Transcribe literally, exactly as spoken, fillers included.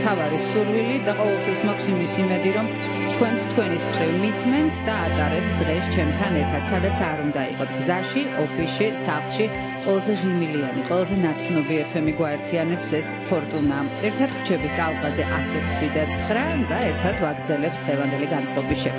მთავარი სურვილი და ყოველთვის მაქვს იმის იმედი, რომ თქვენც თქვენის მხრივ მისმენთ და ატარებთ დღეს ჩემთან ერთად, სადაც არ უნდა იყოთ, გზაში, ოფისში, სახლში, ყველაზე ღიმილიანი, ყველაზე ნაცნობი ეფ ემი გვაერთიანებს ეს ფორტუნა. ერთად ვრჩებით ტალღაზე ასი ექვსი და ცხრა და ერთად ვაგრძელებთ დღევანდელი განწყობის